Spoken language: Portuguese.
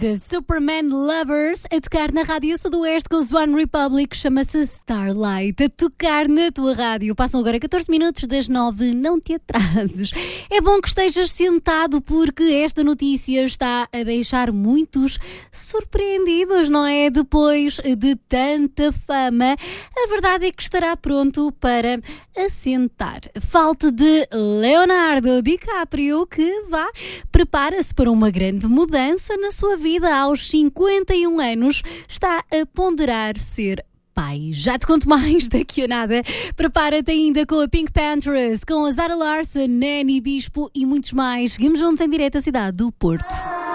The Superman Lovers a tocar na Rádio Sudoeste com os One Republic, chama-se Starlight, a tocar na tua rádio. Passam agora 14 minutos das 9, não te atrases. É bom que estejas sentado porque esta notícia está a deixar muitos surpreendidos, não é? Depois de tanta fama, a verdade é que estará pronto para assentar. Falta de Leonardo DiCaprio, que prepara-se para uma grande mudança na sua vida. Aos 51 anos está a ponderar ser pai. Já te conto mais daqui a nada. Prepara-te ainda com a Pink Panthers, com a Zara Larsson, Nanny Bispo e muitos mais. Seguimos juntos em direto à cidade do Porto.